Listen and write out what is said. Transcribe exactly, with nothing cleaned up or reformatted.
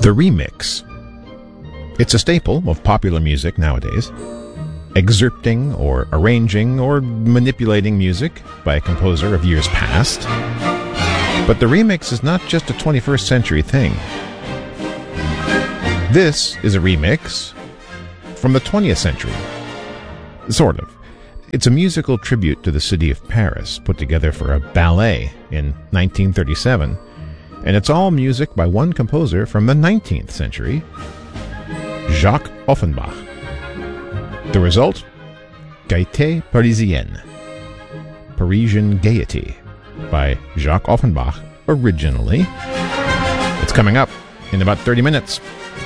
The remix. It's a staple of popular music nowadays, excerpting or arranging or manipulating music by a composer of years past. But the remix is not just a twenty-first century thing. This is a remix from the twentieth century. Sort of. It's a musical tribute to the city of Paris, put together for a ballet in nineteen thirty-seven, and it's all music by one composer from the nineteenth century, Jacques Offenbach. The result? Gaieté Parisienne, Parisian Gaiety, by Jacques Offenbach originally. It's coming up in about thirty minutes.